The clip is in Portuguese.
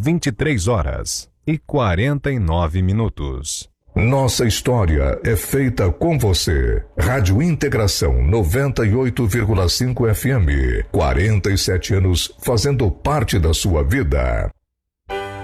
23h49. Nossa história é feita com você. Rádio Integração 98,5 FM. 47 anos fazendo parte da sua vida.